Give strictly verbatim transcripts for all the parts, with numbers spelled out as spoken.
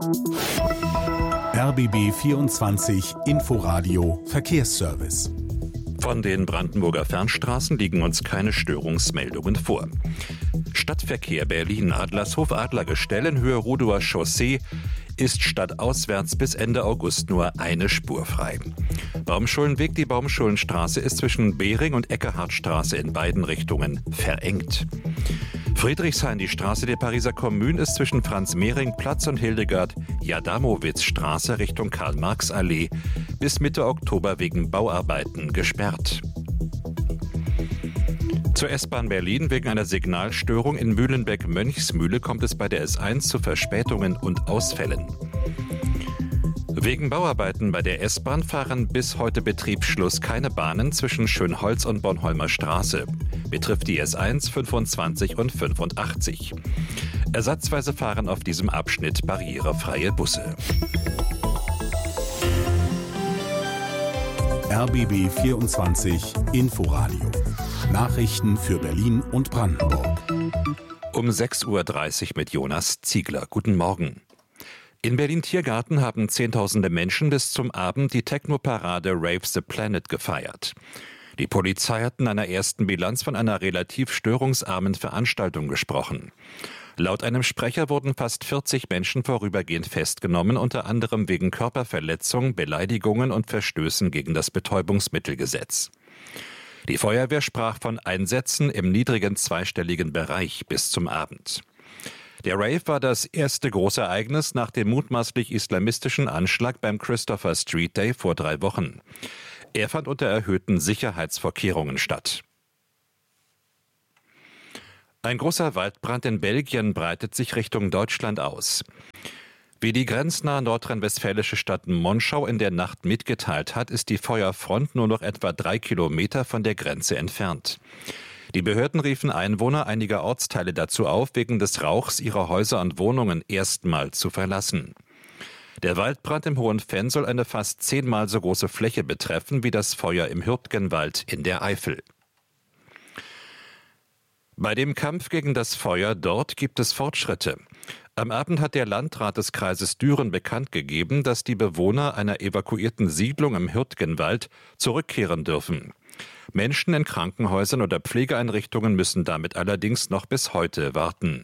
R B B vierundzwanzig Inforadio Verkehrsservice. Von den Brandenburger Fernstraßen liegen uns keine Störungsmeldungen vor. Stadtverkehr Berlin, Adlershof-Adlergestell in Höhe Rudower Chaussee ist stadtauswärts bis Ende August nur eine Spur frei. Baumschulenweg, die Baumschulenstraße ist zwischen Behring und Eckehardtstraße in beiden Richtungen verengt. Friedrichshain, die Straße der Pariser Kommune, ist zwischen Franz-Mehring-Platz und Hildegard-Jadamowitz-Straße Richtung Karl-Marx-Allee bis Mitte Oktober wegen Bauarbeiten gesperrt. Zur S-Bahn Berlin wegen einer Signalstörung in Mühlenbeck-Mönchsmühle kommt es bei der S eins zu Verspätungen und Ausfällen. Wegen Bauarbeiten bei der S-Bahn fahren bis heute Betriebsschluss keine Bahnen zwischen Schönholz und Bornholmer Straße. Betrifft die S eins, fünfundzwanzig und fünfundachtzig. Ersatzweise fahren auf diesem Abschnitt barrierefreie Busse. R B B vierundzwanzig Inforadio. Nachrichten für Berlin und Brandenburg. Um sechs Uhr dreißig mit Jonas Ziegler. Guten Morgen. In Berlin-Tiergarten haben Zehntausende Menschen bis zum Abend die Techno-Parade Rave the Planet gefeiert. Die Polizei hat in einer ersten Bilanz von einer relativ störungsarmen Veranstaltung gesprochen. Laut einem Sprecher wurden fast vierzig Menschen vorübergehend festgenommen, unter anderem wegen Körperverletzung, Beleidigungen und Verstößen gegen das Betäubungsmittelgesetz. Die Feuerwehr sprach von Einsätzen im niedrigen zweistelligen Bereich bis zum Abend. Der Rave war das erste große Ereignis nach dem mutmaßlich islamistischen Anschlag beim Christopher Street Day vor drei Wochen. Er fand unter erhöhten Sicherheitsvorkehrungen statt. Ein großer Waldbrand in Belgien breitet sich Richtung Deutschland aus. Wie die grenznahe nordrhein-westfälische Stadt Monschau in der Nacht mitgeteilt hat, ist die Feuerfront nur noch etwa drei Kilometer von der Grenze entfernt. Die Behörden riefen Einwohner einiger Ortsteile dazu auf, wegen des Rauchs ihre Häuser und Wohnungen erstmal zu verlassen. Der Waldbrand im Hohen Venn soll eine fast zehnmal so große Fläche betreffen wie das Feuer im Hürtgenwald in der Eifel. Bei dem Kampf gegen das Feuer dort gibt es Fortschritte. Am Abend hat der Landrat des Kreises Düren bekannt gegeben, dass die Bewohner einer evakuierten Siedlung im Hürtgenwald zurückkehren dürfen. Menschen in Krankenhäusern oder Pflegeeinrichtungen müssen damit allerdings noch bis heute warten.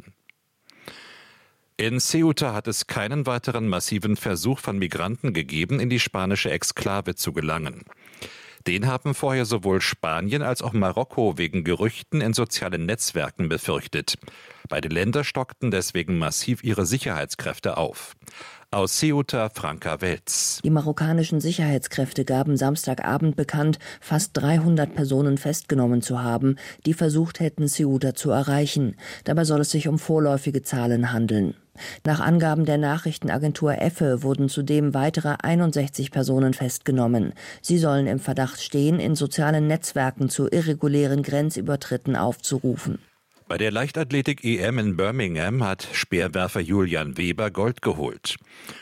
In Ceuta hat es keinen weiteren massiven Versuch von Migranten gegeben, in die spanische Exklave zu gelangen. Den haben vorher sowohl Spanien als auch Marokko wegen Gerüchten in sozialen Netzwerken befürchtet. Beide Länder stockten deswegen massiv ihre Sicherheitskräfte auf. Aus Ceuta, Franka Welz. Die marokkanischen Sicherheitskräfte gaben Samstagabend bekannt, fast dreihundert Personen festgenommen zu haben, die versucht hätten, Ceuta zu erreichen. Dabei soll es sich um vorläufige Zahlen handeln. Nach Angaben der Nachrichtenagentur EFE wurden zudem weitere einundsechzig Personen festgenommen. Sie sollen im Verdacht stehen, in sozialen Netzwerken zu irregulären Grenzübertritten aufzurufen. Bei der Leichtathletik-E M in Birmingham hat Speerwerfer Julian Weber Gold geholt.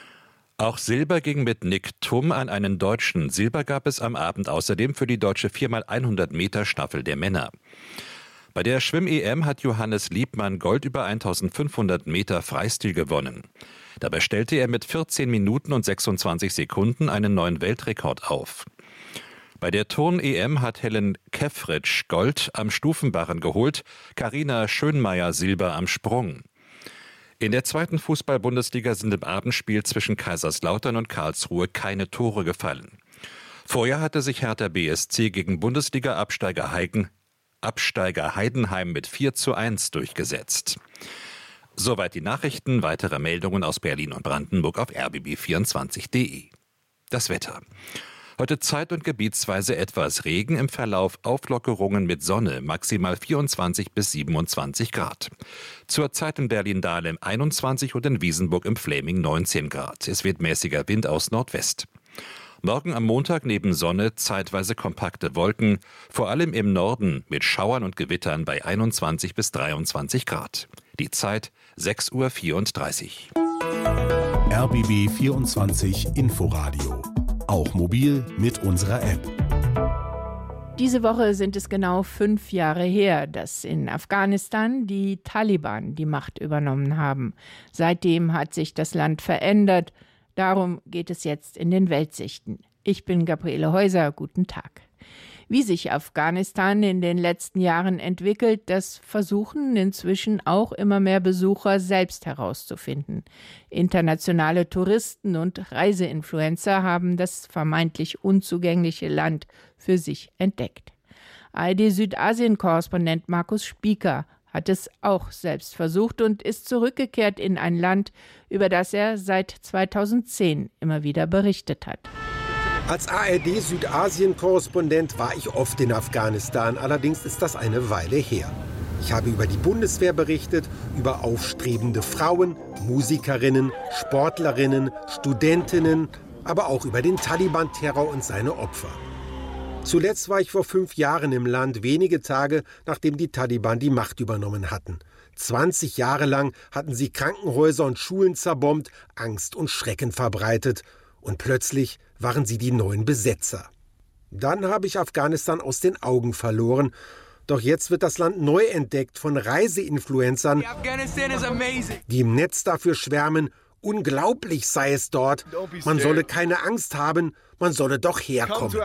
Auch Silber ging mit Nick Thum an einen Deutschen. Silber gab es am Abend außerdem für die deutsche vier mal hundert Meter Staffel der Männer. Bei der Schwimm-E M hat Johannes Liebmann Gold über eintausendfünfhundert Meter Freistil gewonnen. Dabei stellte er mit vierzehn Minuten und sechsundzwanzig Sekunden einen neuen Weltrekord auf. Bei der Turn-E M hat Helen Kefritsch Gold am Stufenbarren geholt, Carina Schönmeier Silber am Sprung. In der zweiten Fußball-Bundesliga sind im Abendspiel zwischen Kaiserslautern und Karlsruhe keine Tore gefallen. Vorher hatte sich Hertha B S C gegen Bundesliga-Absteiger Heigen Absteiger Heidenheim mit vier zu eins durchgesetzt. Soweit die Nachrichten. Weitere Meldungen aus Berlin und Brandenburg auf r b b vierundzwanzig punkt d e. Das Wetter. Heute zeit- und gebietsweise etwas Regen, im Verlauf Auflockerungen mit Sonne, maximal vierundzwanzig bis siebenundzwanzig Grad. Zurzeit in Berlin-Dahlem einundzwanzig und in Wiesenburg im Fläming neunzehn Grad. Es wird mäßiger Wind aus Nordwest. Morgen am Montag neben Sonne zeitweise kompakte Wolken, vor allem im Norden mit Schauern und Gewittern bei einundzwanzig bis dreiundzwanzig Grad. Die Zeit sechs Uhr vierunddreißig. R B B vierundzwanzig Inforadio. Auch mobil mit unserer App. Diese Woche sind es genau fünf Jahre her, dass in Afghanistan die Taliban die Macht übernommen haben. Seitdem hat sich das Land verändert. Darum geht es jetzt in den Weltsichten. Ich bin Gabriele Häuser. Guten Tag. Wie sich Afghanistan in den letzten Jahren entwickelt, das versuchen inzwischen auch immer mehr Besucher selbst herauszufinden. Internationale Touristen und Reiseinfluencer haben das vermeintlich unzugängliche Land für sich entdeckt. A R D-Südasien-Korrespondent Markus Spieker hat es auch selbst versucht und ist zurückgekehrt in ein Land, über das er seit zweitausendzehn immer wieder berichtet hat. Als A R D-Südasien-Korrespondent war ich oft in Afghanistan, allerdings ist das eine Weile her. Ich habe über die Bundeswehr berichtet, über aufstrebende Frauen, Musikerinnen, Sportlerinnen, Studentinnen, aber auch über den Taliban-Terror und seine Opfer. Zuletzt war ich vor fünf Jahren im Land, wenige Tage nachdem die Taliban die Macht übernommen hatten. zwanzig Jahre lang hatten sie Krankenhäuser und Schulen zerbombt, Angst und Schrecken verbreitet. Und plötzlich waren sie die neuen Besetzer. Dann habe ich Afghanistan aus den Augen verloren. Doch jetzt wird das Land neu entdeckt von Reiseinfluencern, die im Netz dafür schwärmen, unglaublich sei es dort. Man solle keine Angst haben, man solle doch herkommen.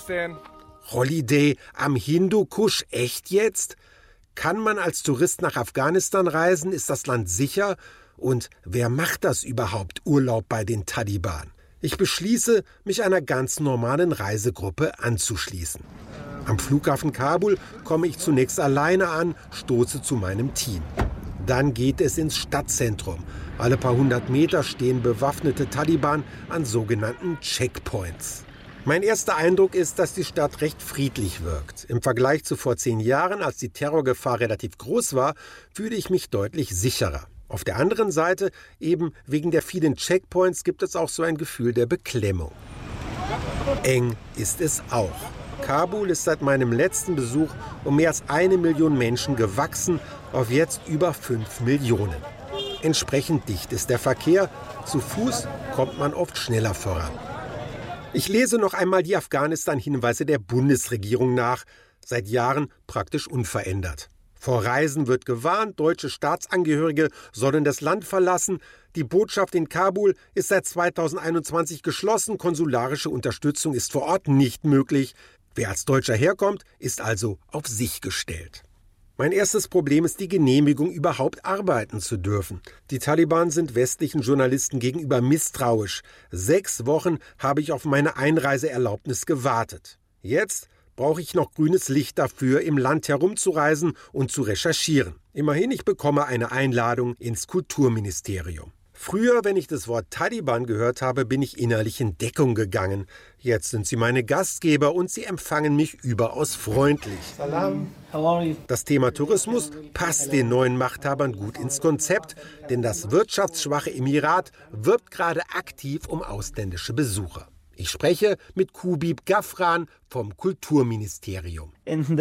Holiday am Hindukusch, echt jetzt? Kann man als Tourist nach Afghanistan reisen? Ist das Land sicher? Und wer macht das überhaupt, Urlaub bei den Taliban? Ich beschließe, mich einer ganz normalen Reisegruppe anzuschließen. Am Flughafen Kabul komme ich zunächst alleine an, stoße zu meinem Team. Dann geht es ins Stadtzentrum. Alle paar hundert Meter stehen bewaffnete Taliban an sogenannten Checkpoints. Mein erster Eindruck ist, dass die Stadt recht friedlich wirkt. Im Vergleich zu vor zehn Jahren, als die Terrorgefahr relativ groß war, fühle ich mich deutlich sicherer. Auf der anderen Seite, eben wegen der vielen Checkpoints, gibt es auch so ein Gefühl der Beklemmung. Eng ist es auch. Kabul ist seit meinem letzten Besuch um mehr als eine Million Menschen gewachsen, auf jetzt über fünf Millionen. Entsprechend dicht ist der Verkehr. Zu Fuß kommt man oft schneller voran. Ich lese noch einmal die Afghanistan-Hinweise der Bundesregierung nach, seit Jahren praktisch unverändert. Vor Reisen wird gewarnt, deutsche Staatsangehörige sollen das Land verlassen. Die Botschaft in Kabul ist seit zweitausendeinundzwanzig geschlossen, konsularische Unterstützung ist vor Ort nicht möglich. Wer als Deutscher herkommt, ist also auf sich gestellt. Mein erstes Problem ist die Genehmigung, überhaupt arbeiten zu dürfen. Die Taliban sind westlichen Journalisten gegenüber misstrauisch. Sechs Wochen habe ich auf meine Einreiseerlaubnis gewartet. Jetzt brauche ich noch grünes Licht dafür, im Land herumzureisen und zu recherchieren. Immerhin, ich bekomme eine Einladung ins Kulturministerium. Früher, wenn ich das Wort Taliban gehört habe, bin ich innerlich in Deckung gegangen. Jetzt sind sie meine Gastgeber und sie empfangen mich überaus freundlich. Salam. Das Thema Tourismus passt den neuen Machthabern gut ins Konzept, denn das wirtschaftsschwache Emirat wirbt gerade aktiv um ausländische Besucher. Ich spreche mit Kubib Gafran vom Kulturministerium. Im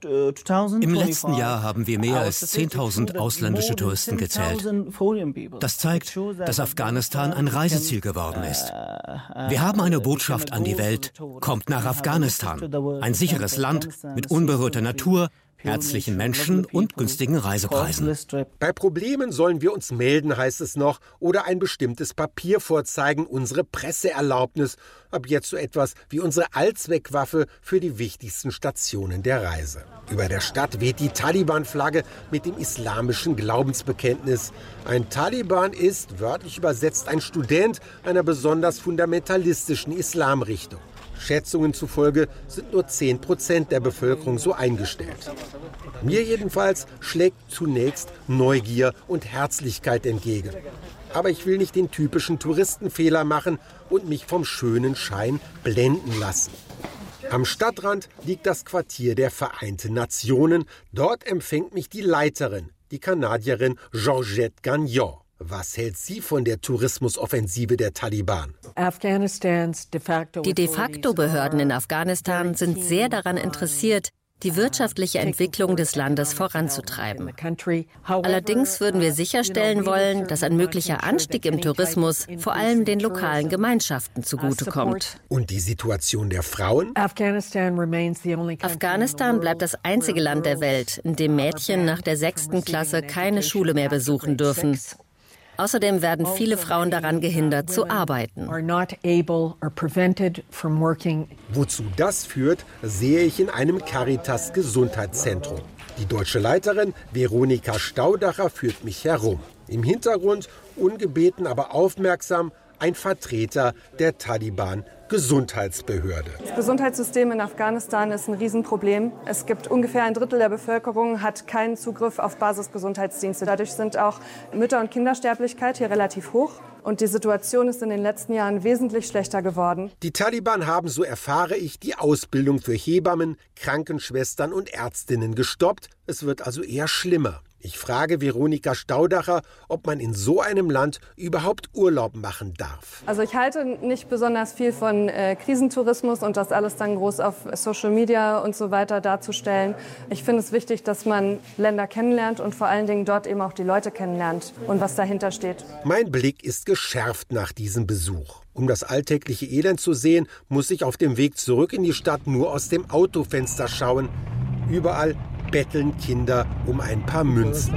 letzten Jahr haben wir mehr als zehntausend ausländische Touristen gezählt. Das zeigt, dass Afghanistan ein Reiseziel geworden ist. Wir haben eine Botschaft an die Welt: Kommt nach Afghanistan. Ein sicheres Land mit unberührter Natur, herzlichen Menschen und günstigen Reisepreisen. Bei Problemen sollen wir uns melden, heißt es noch, oder ein bestimmtes Papier vorzeigen, unsere Presseerlaubnis, ab jetzt so etwas wie unsere Allzweckwaffe für die wichtigsten Stationen der Reise. Über der Stadt weht die Taliban-Flagge mit dem islamischen Glaubensbekenntnis. Ein Taliban ist, wörtlich übersetzt, ein Student einer besonders fundamentalistischen Islamrichtung. Schätzungen zufolge sind nur zehn Prozent der Bevölkerung so eingestellt. Mir jedenfalls schlägt zunächst Neugier und Herzlichkeit entgegen. Aber ich will nicht den typischen Touristenfehler machen und mich vom schönen Schein blenden lassen. Am Stadtrand liegt das Quartier der Vereinten Nationen. Dort empfängt mich die Leiterin, die Kanadierin Georgette Gagnon. Was hält sie von der Tourismusoffensive der Taliban? Die De-facto-Behörden in Afghanistan sind sehr daran interessiert, die wirtschaftliche Entwicklung des Landes voranzutreiben. Allerdings würden wir sicherstellen wollen, dass ein möglicher Anstieg im Tourismus vor allem den lokalen Gemeinschaften zugutekommt. Und die Situation der Frauen? Afghanistan bleibt das einzige Land der Welt, in dem Mädchen nach der sechsten Klasse keine Schule mehr besuchen dürfen. Außerdem werden viele Frauen daran gehindert, zu arbeiten. Wozu das führt, sehe ich in einem Caritas-Gesundheitszentrum. Die deutsche Leiterin Veronika Staudacher führt mich herum. Im Hintergrund, ungebeten, aber aufmerksam, ein Vertreter der Taliban-Gesundheitsbehörde. Das Gesundheitssystem in Afghanistan ist ein Riesenproblem. Es gibt ungefähr ein Drittel der Bevölkerung, hat keinen Zugriff auf Basisgesundheitsdienste. Dadurch sind auch Mütter- und Kindersterblichkeit hier relativ hoch. Und die Situation ist in den letzten Jahren wesentlich schlechter geworden. Die Taliban haben, so erfahre ich, die Ausbildung für Hebammen, Krankenschwestern und Ärztinnen gestoppt. Es wird also eher schlimmer. Ich frage Veronika Staudacher, ob man in so einem Land überhaupt Urlaub machen darf. Also ich halte nicht besonders viel von äh, Krisentourismus und das alles dann groß auf Social Media und so weiter darzustellen. Ich finde es wichtig, dass man Länder kennenlernt und vor allen Dingen dort eben auch die Leute kennenlernt und was dahinter steht. Mein Blick ist geschärft nach diesem Besuch. Um das alltägliche Elend zu sehen, muss ich auf dem Weg zurück in die Stadt nur aus dem Autofenster schauen. Überall betteln Kinder um ein paar Münzen.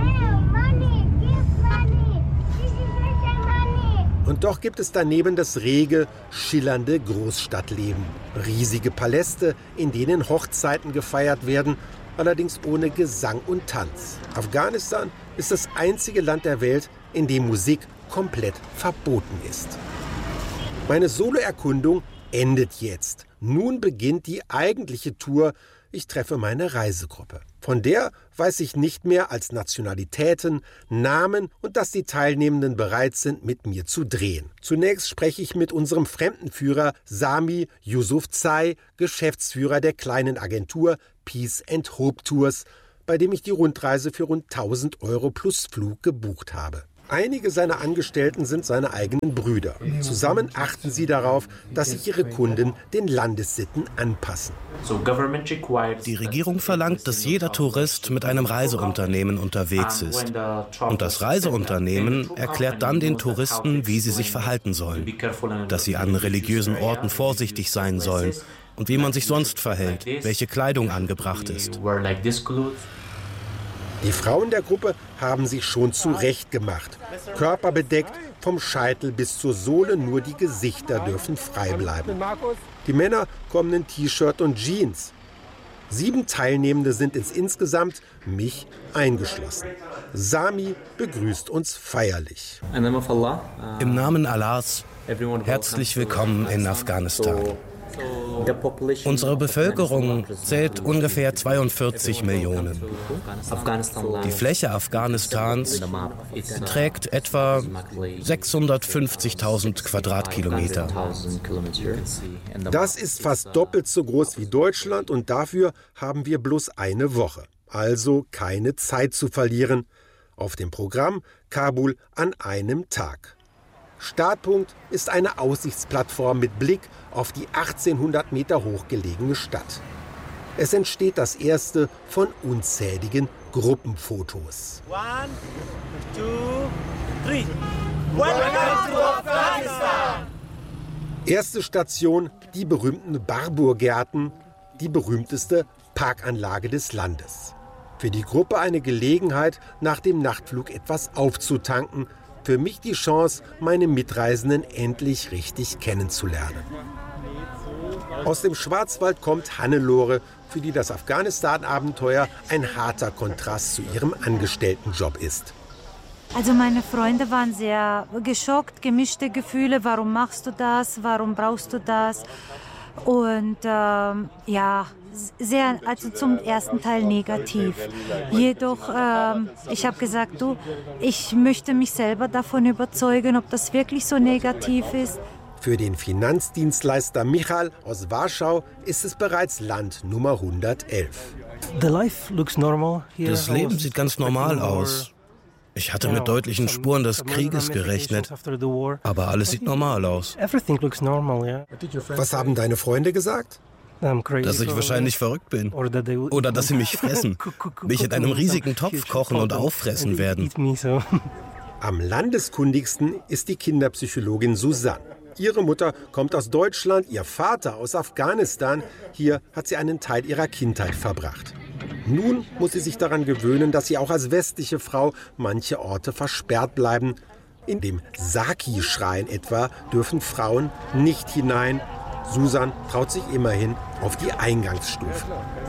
Und doch gibt es daneben das rege, schillernde Großstadtleben. Riesige Paläste, in denen Hochzeiten gefeiert werden, allerdings ohne Gesang und Tanz. Afghanistan ist das einzige Land der Welt, in dem Musik komplett verboten ist. Meine Solo-Erkundung endet jetzt. Nun beginnt die eigentliche Tour. Ich treffe meine Reisegruppe. Von der weiß ich nicht mehr als Nationalitäten, Namen und dass die Teilnehmenden bereit sind, mit mir zu drehen. Zunächst spreche ich mit unserem Fremdenführer Sami Yusufzai, Geschäftsführer der kleinen Agentur Peace and Hope Tours, bei dem ich die Rundreise für rund tausend Euro plus Flug gebucht habe. Einige seiner Angestellten sind seine eigenen Brüder. Zusammen achten sie darauf, dass sich ihre Kunden den Landessitten anpassen. Die Regierung verlangt, dass jeder Tourist mit einem Reiseunternehmen unterwegs ist. Und das Reiseunternehmen erklärt dann den Touristen, wie sie sich verhalten sollen. Dass sie an religiösen Orten vorsichtig sein sollen und wie man sich sonst verhält, welche Kleidung angebracht ist. Die Frauen der Gruppe haben sich schon zurechtgemacht. Körperbedeckt, vom Scheitel bis zur Sohle, nur die Gesichter dürfen frei bleiben. Die Männer kommen in T-Shirt und Jeans. Sieben Teilnehmende sind es insgesamt, mich eingeschlossen. Sami begrüßt uns feierlich. Im Namen Allahs, herzlich willkommen in Afghanistan. Unsere Bevölkerung zählt ungefähr zweiundvierzig Millionen. Die Fläche Afghanistans trägt etwa sechshundertfünfzigtausend Quadratkilometer. Das ist fast doppelt so groß wie Deutschland und dafür haben wir bloß eine Woche. Also keine Zeit zu verlieren. Auf dem Programm Kabul an einem Tag. Startpunkt ist eine Aussichtsplattform mit Blick auf die achtzehnhundert Meter hoch gelegene Stadt. Es entsteht das erste von unzähligen Gruppenfotos. One, two, three. Welcome to Afghanistan! Erste Station, die berühmten Barburgärten, die berühmteste Parkanlage des Landes. Für die Gruppe eine Gelegenheit, nach dem Nachtflug etwas aufzutanken. Für mich die Chance, meine Mitreisenden endlich richtig kennenzulernen. Aus dem Schwarzwald kommt Hannelore, für die das Afghanistan-Abenteuer ein harter Kontrast zu ihrem Angestelltenjob ist. Also meine Freunde waren sehr geschockt, gemischte Gefühle. Warum machst du das? Warum brauchst du das? Und ähm, ja, sehr, also zum ersten Teil negativ. Jedoch, ähm, ich habe gesagt, du, ich möchte mich selber davon überzeugen, ob das wirklich so negativ ist. Für den Finanzdienstleister Michal aus Warschau ist es bereits Land Nummer hundertelf. Das Leben sieht ganz normal aus. Ich hatte mit deutlichen Spuren des Krieges gerechnet, aber alles sieht normal aus. Was haben deine Freunde gesagt? Dass ich wahrscheinlich verrückt bin. Oder dass sie mich fressen. Mich in einem riesigen Topf kochen und auffressen werden. Am landeskundigsten ist die Kinderpsychologin Susanne. Ihre Mutter kommt aus Deutschland, ihr Vater aus Afghanistan. Hier hat sie einen Teil ihrer Kindheit verbracht. Nun muss sie sich daran gewöhnen, dass sie auch als westliche Frau manche Orte versperrt bleiben. In dem Saki-Schrein etwa dürfen Frauen nicht hinein. Susan traut sich immerhin auf die Eingangsstufe.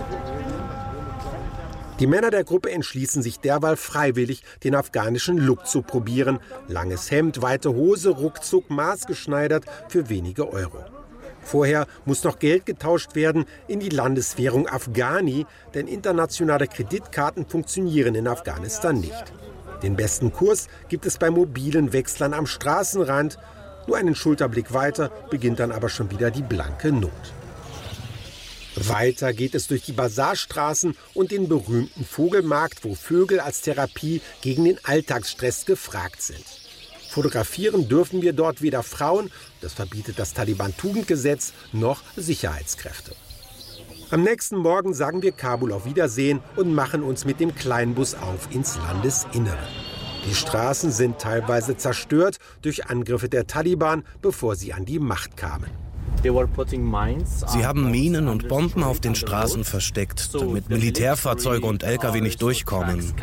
Die Männer der Gruppe entschließen sich derweil freiwillig, den afghanischen Look zu probieren. Langes Hemd, weite Hose, ruckzuck maßgeschneidert für wenige Euro. Vorher muss noch Geld getauscht werden in die Landeswährung Afghani, denn internationale Kreditkarten funktionieren in Afghanistan nicht. Den besten Kurs gibt es bei mobilen Wechslern am Straßenrand. Nur einen Schulterblick weiter beginnt dann aber schon wieder die blanke Not. Weiter geht es durch die Basarstraßen und den berühmten Vogelmarkt, wo Vögel als Therapie gegen den Alltagsstress gefragt sind. Fotografieren dürfen wir dort weder Frauen, das verbietet das Taliban-Tugendgesetz, noch Sicherheitskräfte. Am nächsten Morgen sagen wir Kabul auf Wiedersehen und machen uns mit dem Kleinbus auf ins Landesinnere. Die Straßen sind teilweise zerstört durch Angriffe der Taliban, bevor sie an die Macht kamen. Sie haben Minen und Bomben auf den Straßen versteckt, damit Militärfahrzeuge und L K W nicht durchkommen.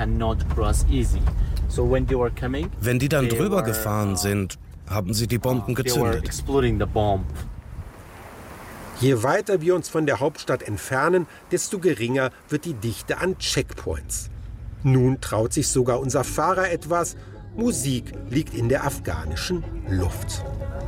Wenn die dann drüber gefahren sind, haben sie die Bomben gezündet. Je weiter wir uns von der Hauptstadt entfernen, desto geringer wird die Dichte an Checkpoints. Nun traut sich sogar unser Fahrer etwas. Musik liegt in der afghanischen Luft.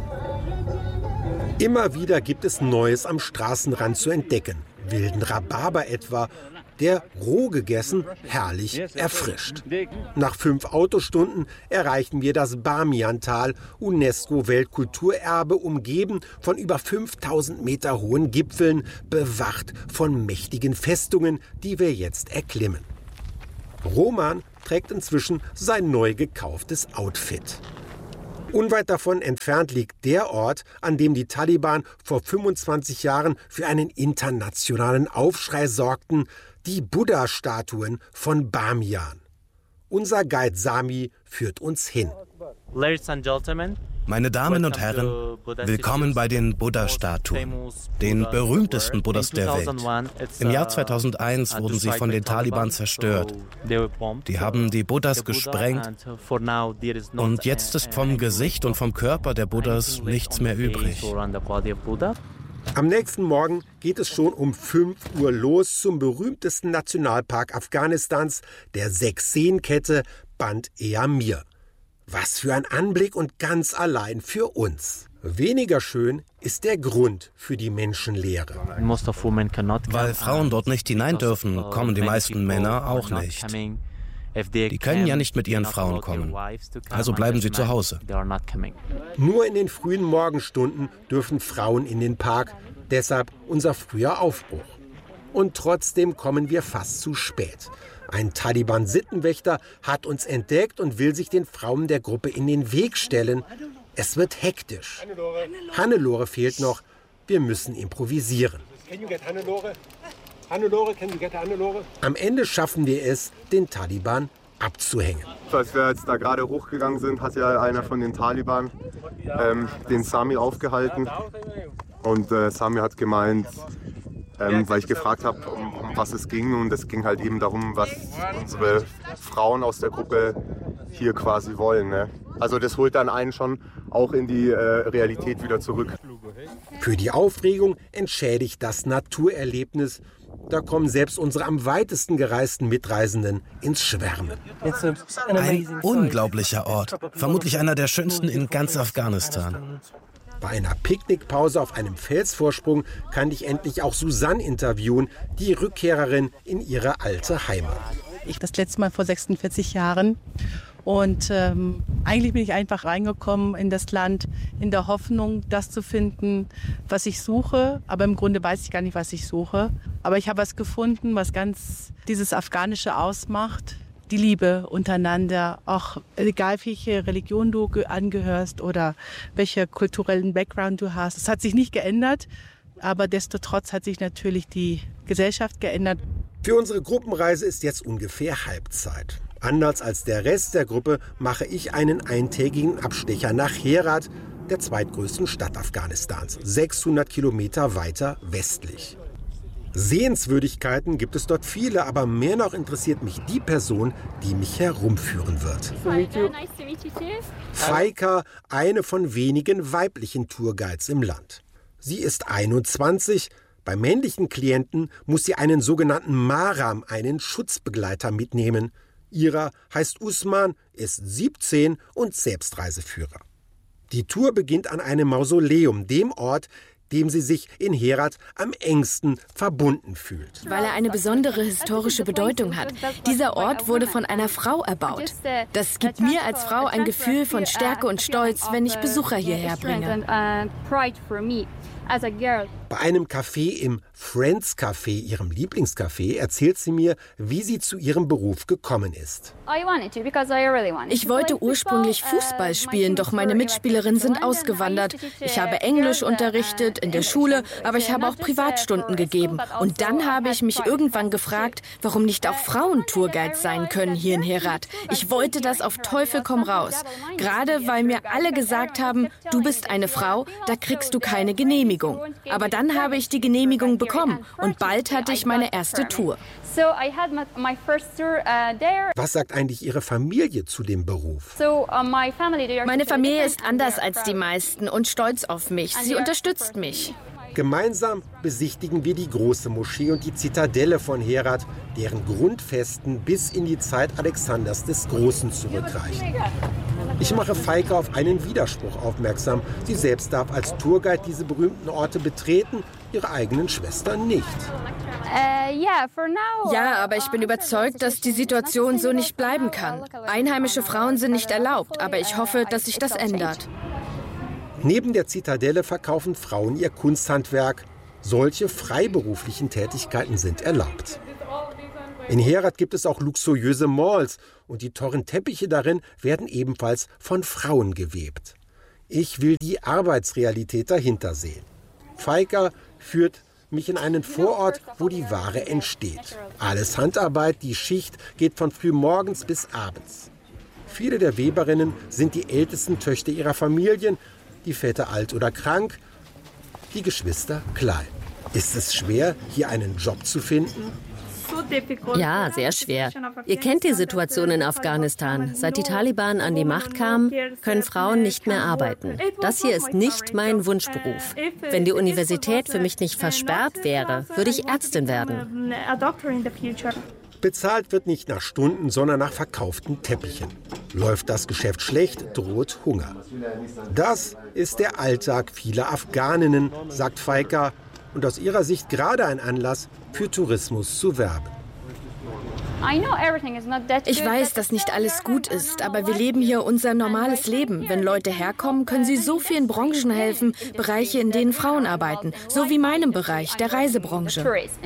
Immer wieder gibt es Neues am Straßenrand zu entdecken. Wilden Rhabarber etwa, der roh gegessen herrlich erfrischt. Nach fünf Autostunden erreichen wir das Bamiyan-Tal, UNESCO-Weltkulturerbe, umgeben von über fünftausend Meter hohen Gipfeln, bewacht von mächtigen Festungen, die wir jetzt erklimmen. Roman trägt inzwischen sein neu gekauftes Outfit. Unweit davon entfernt liegt der Ort, an dem die Taliban vor fünfundzwanzig Jahren für einen internationalen Aufschrei sorgten, die Buddha-Statuen von Bamiyan. Unser Guide Sami führt uns hin. Ladies and gentlemen, meine Damen und Herren, willkommen bei den Buddha-Statuen, den berühmtesten Buddhas der Welt. Im Jahr zweitausendeins wurden sie von den Taliban zerstört. Die haben die Buddhas gesprengt und jetzt ist vom Gesicht und vom Körper der Buddhas nichts mehr übrig. Am nächsten Morgen geht es schon um fünf Uhr los zum berühmtesten Nationalpark Afghanistans, der Sechs-Seen-Kette Band-e-Amir. Was für ein Anblick und ganz allein für uns. Weniger schön ist der Grund für die Menschenleere. Weil Frauen dort nicht hinein dürfen, kommen die meisten Männer auch nicht. Die können ja nicht mit ihren Frauen kommen, also bleiben sie zu Hause. Nur in den frühen Morgenstunden dürfen Frauen in den Park, deshalb unser früher Aufbruch. Und trotzdem kommen wir fast zu spät. Ein Taliban-Sittenwächter hat uns entdeckt und will sich den Frauen der Gruppe in den Weg stellen. Es wird hektisch. Hannelore fehlt noch. Wir müssen improvisieren. Am Ende schaffen wir es, den Taliban abzuhängen. Als wir jetzt da gerade hochgegangen sind, hat ja einer von den Taliban ähm, den Sami aufgehalten. Und äh, Sami hat gemeint, ähm, weil ich gefragt habe, um, um was es ging. Und es ging halt eben darum, was unsere Frauen aus der Gruppe hier quasi wollen. Ne? Also das holt dann einen schon auch in die äh, Realität wieder zurück. Für die Aufregung entschädigt das Naturerlebnis. Da kommen selbst unsere am weitesten gereisten Mitreisenden ins Schwärmen. Ein unglaublicher Ort. Vermutlich einer der schönsten in ganz Afghanistan. Bei einer Picknickpause auf einem Felsvorsprung kann ich endlich auch Susanne interviewen, die Rückkehrerin in ihre alte Heimat. Ich das letzte Mal vor sechsundvierzig Jahren. Und ähm, eigentlich bin ich einfach reingekommen in das Land in der Hoffnung, das zu finden, was ich suche. Aber im Grunde weiß ich gar nicht, was ich suche. Aber ich habe was gefunden, was ganz dieses Afghanische ausmacht. Die Liebe untereinander, auch egal welche Religion du angehörst oder welcher kulturellen Background du hast. Es hat sich nicht geändert. Aber destotrotz hat sich natürlich die Gesellschaft geändert. Für unsere Gruppenreise ist jetzt ungefähr Halbzeit. Anders als der Rest der Gruppe mache ich einen eintägigen Abstecher nach Herat, der zweitgrößten Stadt Afghanistans, sechshundert Kilometer weiter westlich. Sehenswürdigkeiten gibt es dort viele, aber mehr noch interessiert mich die Person, die mich herumführen wird. Faika, eine von wenigen weiblichen Tourguides im Land. Sie ist einundzwanzig. Bei männlichen Klienten muss sie einen sogenannten Maram, einen Schutzbegleiter, mitnehmen. Ihrer heißt Usman, ist siebzehn und selbst Reiseführer. Die Tour beginnt an einem Mausoleum, dem Ort, dem sie sich in Herat am engsten verbunden fühlt. Weil er eine besondere historische Bedeutung hat. Dieser Ort wurde von einer Frau erbaut. Das gibt mir als Frau ein Gefühl von Stärke und Stolz, wenn ich Besucher hierher bringe. Bei einem Café im Friends Café, ihrem Lieblingscafé, erzählt sie mir, wie sie zu ihrem Beruf gekommen ist. Ich wollte ursprünglich Fußball spielen, doch meine Mitspielerinnen sind ausgewandert. Ich habe Englisch unterrichtet in der Schule, aber ich habe auch Privatstunden gegeben. Und dann habe ich mich irgendwann gefragt, warum nicht auch Frauen Tourguides sein können hier in Herat. Ich wollte das auf Teufel komm raus. Gerade weil mir alle gesagt haben, du bist eine Frau, da kriegst du keine Genehmigung. Aber dann habe ich die Genehmigung bekommen und bald hatte ich meine erste Tour. Was sagt eigentlich Ihre Familie zu dem Beruf? Meine Familie ist anders als die meisten und stolz auf mich. Sie unterstützt mich. Gemeinsam besichtigen wir die große Moschee und die Zitadelle von Herat, deren Grundfesten bis in die Zeit Alexanders des Großen zurückreichen. Ich mache Faika auf einen Widerspruch aufmerksam. Sie selbst darf als Tourguide diese berühmten Orte betreten, ihre eigenen Schwestern nicht. Ja, aber ich bin überzeugt, dass die Situation so nicht bleiben kann. Einheimische Frauen sind nicht erlaubt, aber ich hoffe, dass sich das ändert. Neben der Zitadelle verkaufen Frauen ihr Kunsthandwerk. Solche freiberuflichen Tätigkeiten sind erlaubt. In Herat gibt es auch luxuriöse Malls und die teuren Teppiche darin werden ebenfalls von Frauen gewebt. Ich will die Arbeitsrealität dahinter sehen. Faika führt mich in einen Vorort, wo die Ware entsteht. Alles Handarbeit, die Schicht geht von frühmorgens bis abends. Viele der Weberinnen sind die ältesten Töchter ihrer Familien, die Väter alt oder krank, die Geschwister klein. Ist es schwer, hier einen Job zu finden? Ja, sehr schwer. Ihr kennt die Situation in Afghanistan. Seit die Taliban an die Macht kamen, können Frauen nicht mehr arbeiten. Das hier ist nicht mein Wunschberuf. Wenn die Universität für mich nicht versperrt wäre, würde ich Ärztin werden. Bezahlt wird nicht nach Stunden, sondern nach verkauften Teppichen. Läuft das Geschäft schlecht, droht Hunger. Das ist der Alltag vieler Afghaninnen, sagt Faika, und aus ihrer Sicht gerade ein Anlass, für Tourismus zu werben. Ich weiß, dass nicht alles gut ist, aber wir leben hier unser normales Leben. Wenn Leute herkommen, können sie so vielen Branchen helfen, Bereiche, in denen Frauen arbeiten, so wie meinem Bereich, der Reisebranche.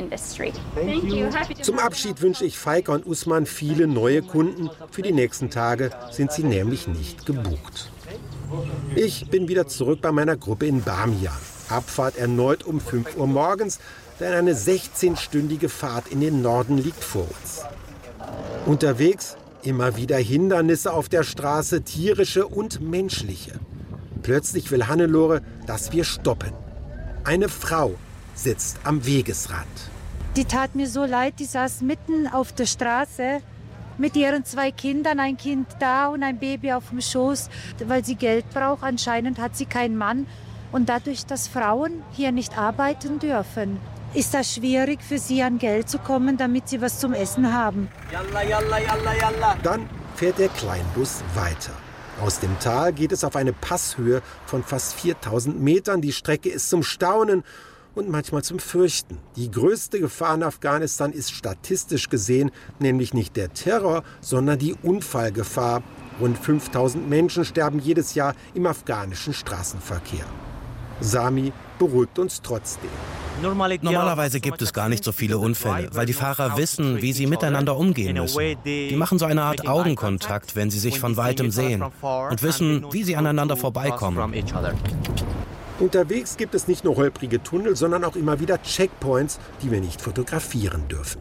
Zum Abschied wünsche ich Faika und Usman viele neue Kunden. Für die nächsten Tage sind sie nämlich nicht gebucht. Ich bin wieder zurück bei meiner Gruppe in Bamiyan. Abfahrt erneut um fünf Uhr morgens, denn eine sechzehnstündige Fahrt in den Norden liegt vor uns. Unterwegs immer wieder Hindernisse auf der Straße, tierische und menschliche. Plötzlich will Hannelore, dass wir stoppen. Eine Frau sitzt am Wegesrand. Die tat mir so leid, die saß mitten auf der Straße mit ihren zwei Kindern, ein Kind da und ein Baby auf dem Schoß, weil sie Geld braucht. Anscheinend hat sie keinen Mann. Und dadurch, dass Frauen hier nicht arbeiten dürfen, ist das schwierig für sie, an Geld zu kommen, damit sie was zum Essen haben. Dann fährt der Kleinbus weiter. Aus dem Tal geht es auf eine Passhöhe von fast viertausend Metern. Die Strecke ist zum Staunen und manchmal zum Fürchten. Die größte Gefahr in Afghanistan ist statistisch gesehen nämlich nicht der Terror, sondern die Unfallgefahr. Rund fünftausend Menschen sterben jedes Jahr im afghanischen Straßenverkehr. Sami beruhigt uns trotzdem. Normalerweise gibt es gar nicht so viele Unfälle, weil die Fahrer wissen, wie sie miteinander umgehen müssen. Die machen so eine Art Augenkontakt, wenn sie sich von weitem sehen und wissen, wie sie aneinander vorbeikommen. Unterwegs gibt es nicht nur holprige Tunnel, sondern auch immer wieder Checkpoints, die wir nicht fotografieren dürfen.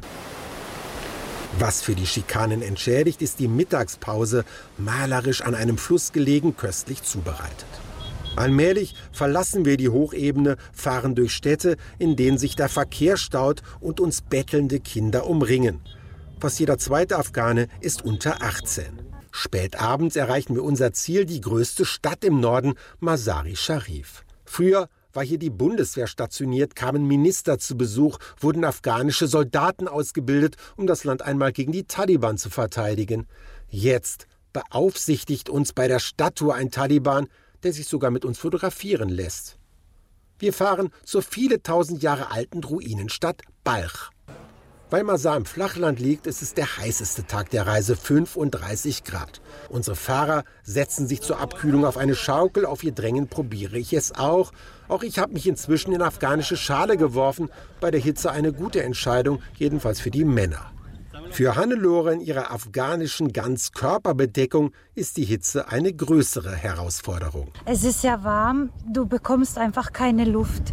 Was für die Schikanen entschädigt, ist die Mittagspause, malerisch an einem Fluss gelegen, köstlich zubereitet. Allmählich verlassen wir die Hochebene, fahren durch Städte, in denen sich der Verkehr staut und uns bettelnde Kinder umringen. Fast jeder zweite Afghane ist unter achtzehn. Spät abends erreichen wir unser Ziel, die größte Stadt im Norden, Mazar-i Sharif. Früher war hier die Bundeswehr stationiert, kamen Minister zu Besuch, wurden afghanische Soldaten ausgebildet, um das Land einmal gegen die Taliban zu verteidigen. Jetzt beaufsichtigt uns bei der Stadttour ein Taliban, der sich sogar mit uns fotografieren lässt. Wir fahren zur viele tausend Jahre alten Ruinenstadt Balch. Weil Mazar im Flachland liegt, ist es der heißeste Tag der Reise, fünfunddreißig Grad. Unsere Fahrer setzen sich zur Abkühlung auf eine Schaukel, auf ihr Drängen probiere ich es auch. Auch ich habe mich inzwischen in afghanische Schale geworfen, bei der Hitze eine gute Entscheidung, jedenfalls für die Männer. Für Hannelore in ihrer afghanischen Ganzkörperbedeckung ist die Hitze eine größere Herausforderung. Es ist sehr warm, du bekommst einfach keine Luft.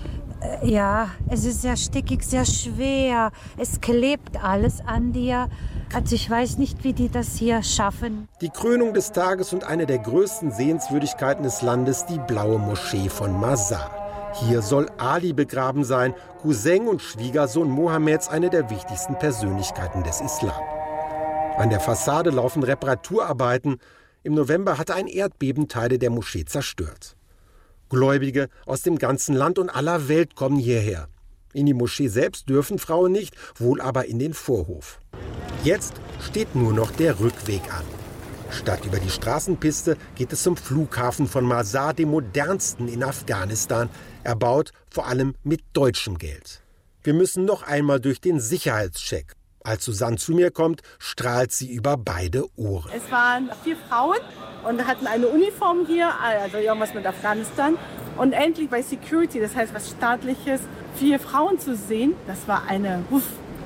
Ja, es ist sehr stickig, sehr schwer. Es klebt alles an dir. Also ich weiß nicht, wie die das hier schaffen. Die Krönung des Tages und eine der größten Sehenswürdigkeiten des Landes, die Blaue Moschee von Mazar. Hier soll Ali begraben sein, Cousin und Schwiegersohn Mohammeds, eine der wichtigsten Persönlichkeiten des Islam. An der Fassade laufen Reparaturarbeiten. Im November hatte ein Erdbeben Teile der Moschee zerstört. Gläubige aus dem ganzen Land und aller Welt kommen hierher. In die Moschee selbst dürfen Frauen nicht, wohl aber in den Vorhof. Jetzt steht nur noch der Rückweg an. Statt über die Straßenpiste geht es zum Flughafen von Mazar, dem modernsten in Afghanistan, erbaut vor allem mit deutschem Geld. Wir müssen noch einmal durch den Sicherheitscheck. Als Susanne zu mir kommt, strahlt sie über beide Ohren. Es waren vier Frauen und hatten eine Uniform hier, also irgendwas mit Afghanistan. Und endlich bei Security, das heißt was Staatliches, vier Frauen zu sehen, das war eine Uff.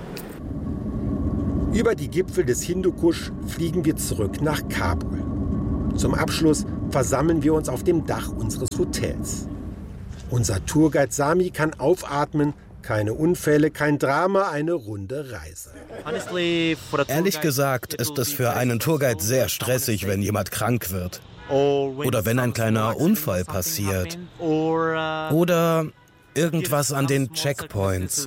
Über die Gipfel des Hindukusch fliegen wir zurück nach Kabul. Zum Abschluss versammeln wir uns auf dem Dach unseres Hotels. Unser Tourguide Sami kann aufatmen. Keine Unfälle, kein Drama, eine runde Reise. Ehrlich gesagt ist es für einen Tourguide sehr stressig, wenn jemand krank wird. Oder wenn ein kleiner Unfall passiert. Oder irgendwas an den Checkpoints.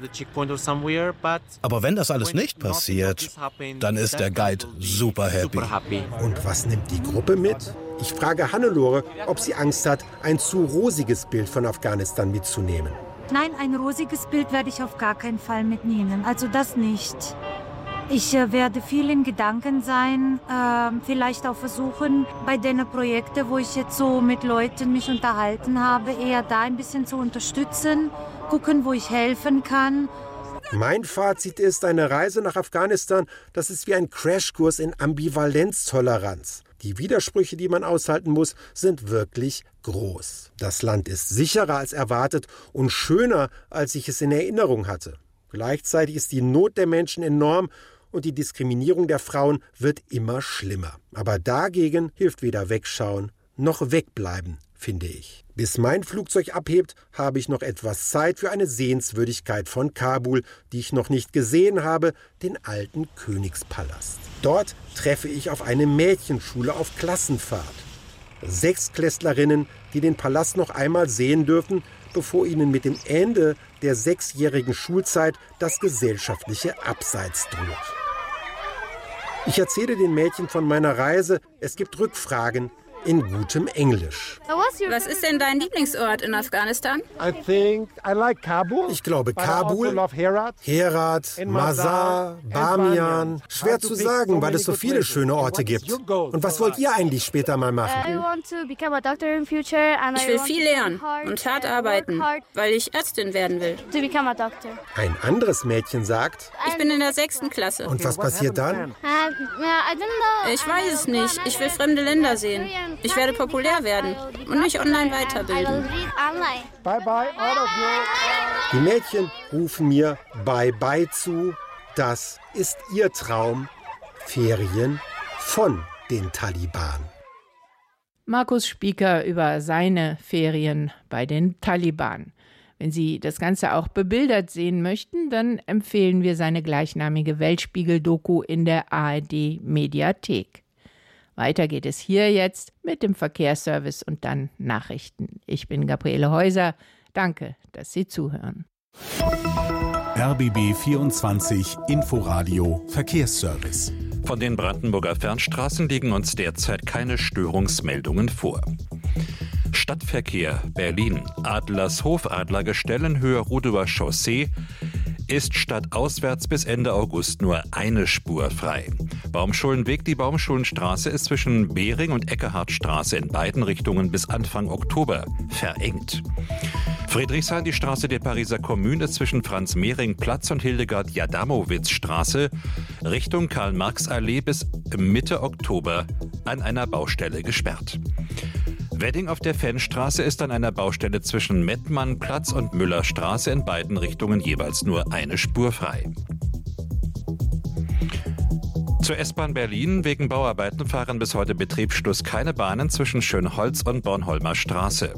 Aber wenn das alles nicht passiert, dann ist der Guide super happy. Und was nimmt die Gruppe mit? Ich frage Hannelore, ob sie Angst hat, ein zu rosiges Bild von Afghanistan mitzunehmen. Nein, ein rosiges Bild werde ich auf gar keinen Fall mitnehmen. Also das nicht. Ich äh, werde viel in Gedanken sein, äh, vielleicht auch versuchen, bei den Projekten, wo ich jetzt so mit Leuten mich unterhalten habe, eher da ein bisschen zu unterstützen, gucken, wo ich helfen kann. Mein Fazit ist, eine Reise nach Afghanistan, das ist wie ein Crashkurs in Ambivalenztoleranz. Die Widersprüche, die man aushalten muss, sind wirklich groß. Das Land ist sicherer als erwartet und schöner, als ich es in Erinnerung hatte. Gleichzeitig ist die Not der Menschen enorm und die Diskriminierung der Frauen wird immer schlimmer. Aber dagegen hilft weder wegschauen noch wegbleiben, finde ich. Bis mein Flugzeug abhebt, habe ich noch etwas Zeit für eine Sehenswürdigkeit von Kabul, die ich noch nicht gesehen habe, den alten Königspalast. Dort treffe ich auf eine Mädchenschule auf Klassenfahrt. Sechsklässlerinnen, die den Palast noch einmal sehen dürfen, bevor ihnen mit dem Ende der sechsjährigen Schulzeit das gesellschaftliche Abseits droht. Ich erzähle den Mädchen von meiner Reise. Es gibt Rückfragen in gutem Englisch. Was ist denn dein Lieblingsort in Afghanistan? Ich glaube Kabul, Herat, Mazar, Bamian. Schwer zu sagen, weil es so viele schöne Orte gibt. Und was wollt ihr eigentlich später mal machen? Ich will viel lernen und hart arbeiten, weil ich Ärztin werden will. Ein anderes Mädchen sagt, ich bin in der sechsten Klasse. Und was passiert dann? Ich weiß es nicht. Ich will fremde Länder sehen. Ich werde populär werden und mich online weiterbilden. Die Mädchen rufen mir Bye-bye zu. Das ist ihr Traum. Ferien von den Taliban. Markus Spieker über seine Ferien bei den Taliban. Wenn Sie das Ganze auch bebildert sehen möchten, dann empfehlen wir seine gleichnamige Weltspiegel-Doku in der A R D-Mediathek. Weiter geht es hier jetzt mit dem Verkehrsservice und dann Nachrichten. Ich bin Gabriele Häuser. Danke, dass Sie zuhören. R B B vierundzwanzig Inforadio Verkehrsservice. Von den Brandenburger Fernstraßen liegen uns derzeit keine Störungsmeldungen vor. Stadtverkehr Berlin. Adlershof, Adlergestell in Höhe Rudower Chaussee ist stadtauswärts bis Ende August nur eine Spur frei. Baumschulenweg, die Baumschulenstraße ist zwischen Behring und Eckehardtstraße in beiden Richtungen bis Anfang Oktober verengt. Friedrichshain, die Straße der Pariser Kommune, ist zwischen Franz-Mehring-Platz und Hildegard-Jadamowitz-Straße Richtung Karl-Marx-Allee bis Mitte Oktober an einer Baustelle gesperrt. Wedding auf der Fennstraße ist an einer Baustelle zwischen Mettmannplatz und Müllerstraße in beiden Richtungen jeweils nur eine Spur frei. Zur S-Bahn Berlin. Wegen Bauarbeiten fahren bis heute Betriebsschluss keine Bahnen zwischen Schönholz und Bornholmer Straße.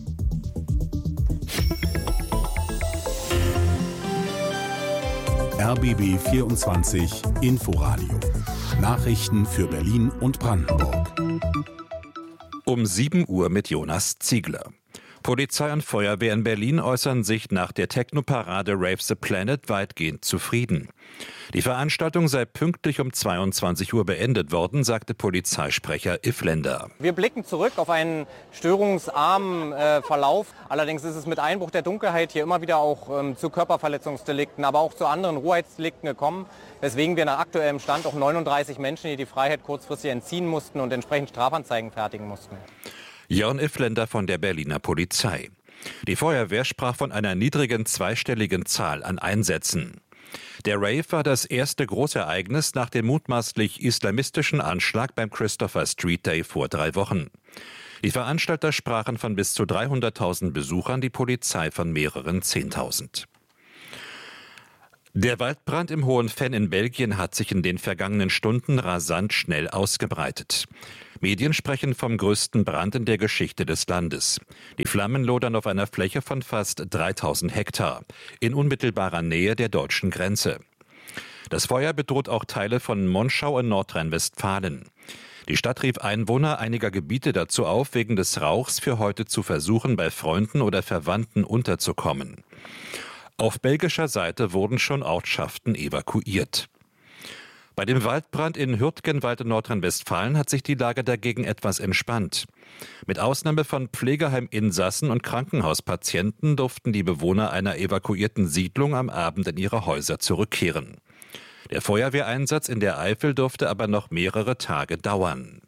R B B vierundzwanzig Inforadio. Nachrichten für Berlin und Brandenburg. Um sieben Uhr mit Jonas Ziegler. Polizei und Feuerwehr in Berlin äußern sich nach der Technoparade Rave the Planet weitgehend zufrieden. Die Veranstaltung sei pünktlich um zweiundzwanzig Uhr beendet worden, sagte Polizeisprecher Iffländer. Wir blicken zurück auf einen störungsarmen äh, Verlauf. Allerdings ist es mit Einbruch der Dunkelheit hier immer wieder auch ähm, zu Körperverletzungsdelikten, aber auch zu anderen Rohheitsdelikten gekommen, weswegen wir nach aktuellem Stand auch neununddreißig Menschen hier die Freiheit kurzfristig entziehen mussten und entsprechend Strafanzeigen fertigen mussten. Jörn Iffländer von der Berliner Polizei. Die Feuerwehr sprach von einer niedrigen zweistelligen Zahl an Einsätzen. Der Rave war das erste Großereignis nach dem mutmaßlich islamistischen Anschlag beim Christopher Street Day vor drei Wochen. Die Veranstalter sprachen von bis zu dreihunderttausend Besuchern, die Polizei von mehreren Zehntausend. Der Waldbrand im Hohenfenn in Belgien hat sich in den vergangenen Stunden rasant schnell ausgebreitet. Medien sprechen vom größten Brand in der Geschichte des Landes. Die Flammen lodern auf einer Fläche von fast dreitausend Hektar, in unmittelbarer Nähe der deutschen Grenze. Das Feuer bedroht auch Teile von Monschau in Nordrhein-Westfalen. Die Stadt rief Einwohner einiger Gebiete dazu auf, wegen des Rauchs für heute zu versuchen, bei Freunden oder Verwandten unterzukommen. Auf belgischer Seite wurden schon Ortschaften evakuiert. Bei dem Waldbrand in Hürtgenwald in Nordrhein-Westfalen hat sich die Lage dagegen etwas entspannt. Mit Ausnahme von Pflegeheiminsassen und Krankenhauspatienten durften die Bewohner einer evakuierten Siedlung am Abend in ihre Häuser zurückkehren. Der Feuerwehreinsatz in der Eifel durfte aber noch mehrere Tage dauern.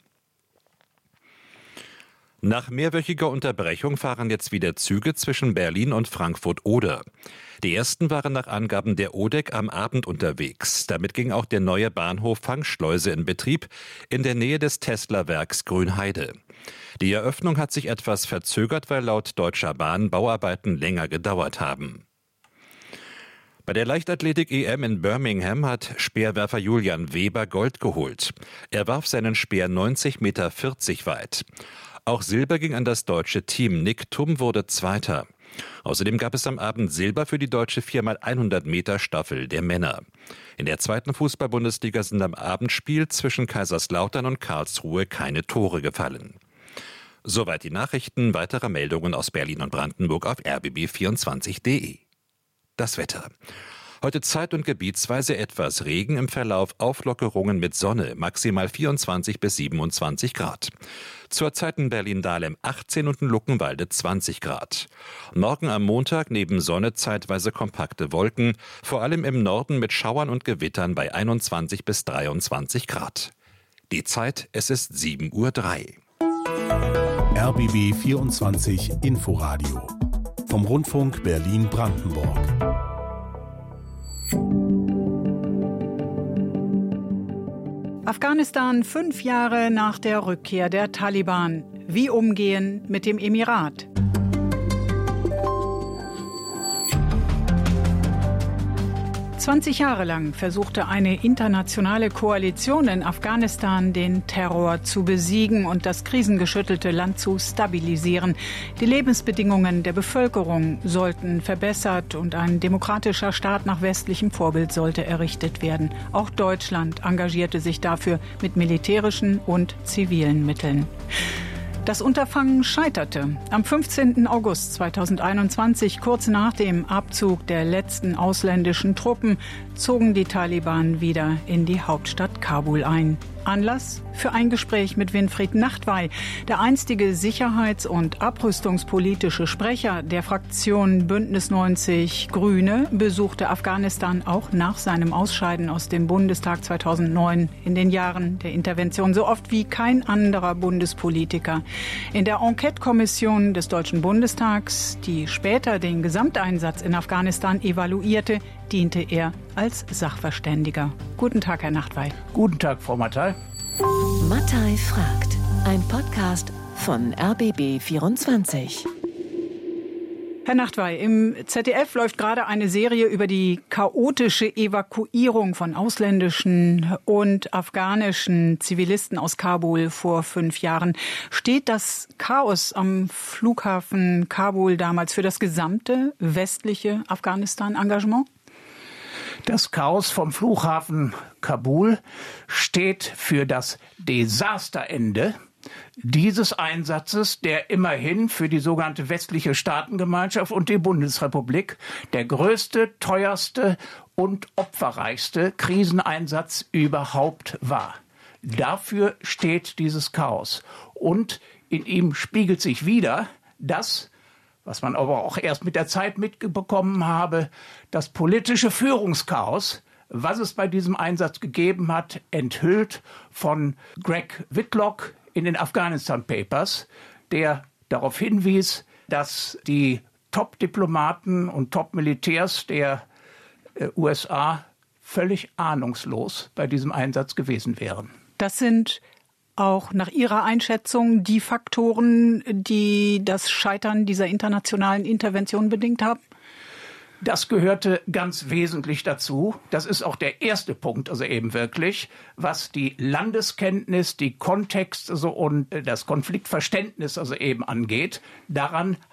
Nach mehrwöchiger Unterbrechung fahren jetzt wieder Züge zwischen Berlin und Frankfurt-Oder. Die ersten waren nach Angaben der O D E C am Abend unterwegs. Damit ging auch der neue Bahnhof Fangschleuse in Betrieb in der Nähe des Tesla-Werks Grünheide. Die Eröffnung hat sich etwas verzögert, weil laut Deutscher Bahn Bauarbeiten länger gedauert haben. Bei der Leichtathletik-E M in Birmingham hat Speerwerfer Julian Weber Gold geholt. Er warf seinen Speer neunzig Komma vierzig Meter weit. Auch Silber ging an das deutsche Team. Nick Thum wurde Zweiter. Außerdem gab es am Abend Silber für die deutsche vier mal hundert Meter Staffel der Männer. In der zweiten Fußball-Bundesliga sind am Abendspiel zwischen Kaiserslautern und Karlsruhe keine Tore gefallen. Soweit die Nachrichten. Weitere Meldungen aus Berlin und Brandenburg auf r b b vierundzwanzig punkt d e. Das Wetter. Heute zeit- und gebietsweise etwas Regen, im Verlauf Auflockerungen mit Sonne, maximal vierundzwanzig bis siebenundzwanzig Grad. Zurzeit in Berlin-Dahlem achtzehn und in Luckenwalde zwanzig Grad. Morgen am Montag neben Sonne zeitweise kompakte Wolken, vor allem im Norden mit Schauern und Gewittern bei einundzwanzig bis dreiundzwanzig Grad. Die Zeit, es ist sieben Uhr drei. R B B vierundzwanzig Inforadio vom Rundfunk Berlin-Brandenburg. Afghanistan fünf Jahre nach der Rückkehr der Taliban. Wie umgehen mit dem Emirat? zwanzig Jahre lang versuchte eine internationale Koalition in Afghanistan, den Terror zu besiegen und das krisengeschüttelte Land zu stabilisieren. Die Lebensbedingungen der Bevölkerung sollten verbessert und ein demokratischer Staat nach westlichem Vorbild sollte errichtet werden. Auch Deutschland engagierte sich dafür mit militärischen und zivilen Mitteln. Das Unterfangen scheiterte. Am fünfzehnten August zweitausendeinundzwanzig, kurz nach dem Abzug der letzten ausländischen Truppen, zogen die Taliban wieder in die Hauptstadt Kabul ein. Anlass für ein Gespräch mit Winfried Nachtwey. Der einstige sicherheits- und abrüstungspolitische Sprecher der Fraktion Bündnis neunzig Grüne besuchte Afghanistan auch nach seinem Ausscheiden aus dem Bundestag zweitausendneun in den Jahren der Intervention so oft wie kein anderer Bundespolitiker. In der Enquete-Kommission des Deutschen Bundestags, die später den Gesamteinsatz in Afghanistan evaluierte, diente er als Sachverständiger. Guten Tag, Herr Nachtwey. Guten Tag, Frau Mattei. Mattei fragt. Ein Podcast von R B B vierundzwanzig. Herr Nachtwey, im Z D F läuft gerade eine Serie über die chaotische Evakuierung von ausländischen und afghanischen Zivilisten aus Kabul vor fünf Jahren. Steht das Chaos am Flughafen Kabul damals für das gesamte westliche Afghanistan-Engagement? Das Chaos vom Flughafen Kabul steht für das Desasterende dieses Einsatzes, der immerhin für die sogenannte westliche Staatengemeinschaft und die Bundesrepublik der größte, teuerste und opferreichste Kriseneinsatz überhaupt war. Dafür steht dieses Chaos. Und in ihm spiegelt sich wider das, was man aber auch erst mit der Zeit mitbekommen habe, das politische Führungschaos, was es bei diesem Einsatz gegeben hat, enthüllt von Greg Whitlock in den Afghanistan Papers, der darauf hinwies, dass die Top-Diplomaten und Top-Militärs der äh, U S A völlig ahnungslos bei diesem Einsatz gewesen wären. Das sind auch nach Ihrer Einschätzung die Faktoren, die das Scheitern dieser internationalen Intervention bedingt haben? Das gehörte ganz wesentlich dazu. Das ist auch der erste Punkt, also eben wirklich, was die Landeskenntnis, die Kontext also und das Konfliktverständnis also eben angeht. Daran